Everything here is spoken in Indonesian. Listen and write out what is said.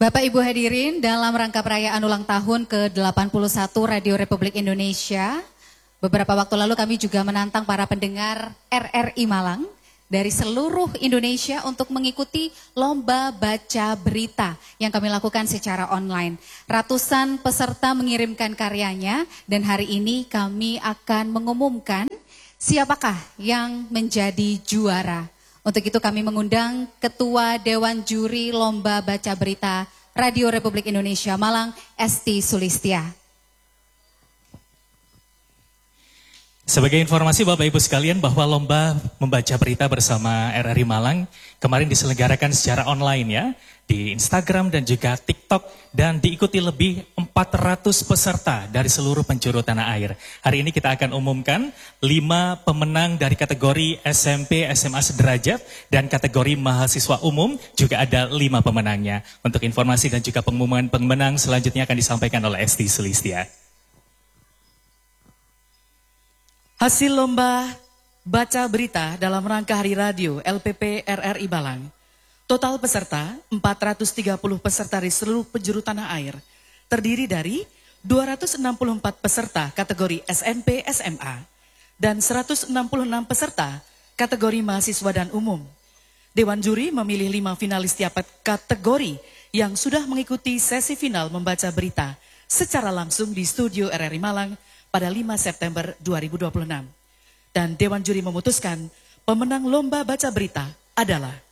Bapak Ibu hadirin, dalam rangka perayaan ulang tahun ke-81 Radio Republik Indonesia, beberapa waktu lalu kami juga menantang para pendengar RRI Malang dari seluruh Indonesia untuk mengikuti lomba baca berita yang kami lakukan secara online. Ratusan peserta mengirimkan karyanya dan hari ini kami akan mengumumkan siapakah yang menjadi juara. Untuk itu kami mengundang Ketua Dewan Juri Lomba Baca Berita Radio Republik Indonesia Malang, Esti Sulistia. Sebagai informasi Bapak Ibu sekalian bahwa lomba membaca berita bersama RRI Malang kemarin diselenggarakan secara online ya, di Instagram dan juga TikTok dan diikuti lebih 400 peserta dari seluruh penjuru tanah air. Hari ini kita akan umumkan 5 pemenang dari kategori SMP SMA sederajat dan kategori mahasiswa umum juga ada 5 pemenangnya. Untuk informasi dan juga pengumuman pemenang selanjutnya akan disampaikan oleh Esti Sulistia. Hasil lomba baca berita dalam rangka Hari Radio LPP RRI Malang. Total peserta 430 peserta dari seluruh penjuru tanah air. Terdiri dari 264 peserta kategori SMP SMA dan 166 peserta kategori mahasiswa dan umum. Dewan juri memilih 5 finalis tiap kategori yang sudah mengikuti sesi final membaca berita secara langsung di studio RRI Malang pada 5 September 2026. Dan Dewan Juri memutuskan pemenang lomba baca berita adalah